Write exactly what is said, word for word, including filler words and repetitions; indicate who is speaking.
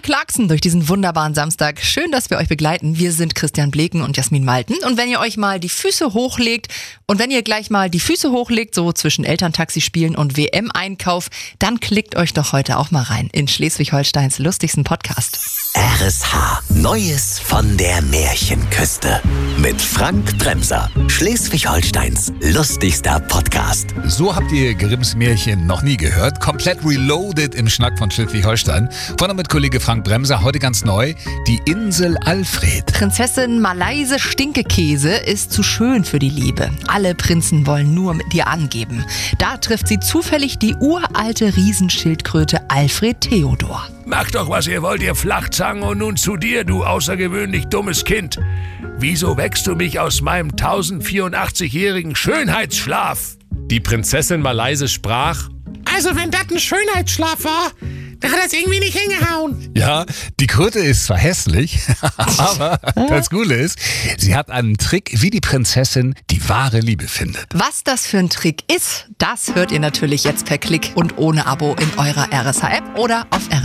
Speaker 1: Clarkson durch diesen wunderbaren Samstag. Schön, dass wir euch begleiten. Wir sind Christian Bleken und Jasmin Malten. Und wenn ihr euch mal die Füße hochlegt und wenn ihr gleich mal die Füße hochlegt, so zwischen Elterntaxi spielen und W M-Einkauf, dann klickt euch doch heute auch mal rein in Schleswig-Holsteins lustigsten Podcast.
Speaker 2: R S H. Neues von der Märchenküste. Mit Frank Bremser. Schleswig-Holsteins lustigster Podcast.
Speaker 3: So habt ihr Grimms Märchen noch nie gehört. Komplett reloaded im Schnack von Schleswig-Holstein. Vorne mit Kollege Frank Bremser. Heute ganz neu. Die Insel Alfred.
Speaker 1: Prinzessin Malaise Stinkekäse ist zu schön für die Liebe. Alle Prinzen wollen nur mit ihr angeben. Da trifft sie zufällig die uralte Riesenschildkröte Alfred Theodor.
Speaker 4: Macht doch, was ihr wollt, ihr Flachzangen, und nun zu dir, du außergewöhnlich dummes Kind. Wieso wächst du mich aus meinem tausendvierundachtzigjährigen Schönheitsschlaf?
Speaker 5: Die Prinzessin Malaise sprach:
Speaker 6: Also wenn das ein Schönheitsschlaf war, dann hat das irgendwie nicht hingehauen.
Speaker 3: Ja, die Kröte ist zwar hässlich, aber das Coole ist, sie hat einen Trick, wie die Prinzessin die wahre Liebe findet.
Speaker 1: Was das für ein Trick ist, das hört ihr natürlich jetzt per Klick und ohne Abo in eurer R S H-App oder auf R S H.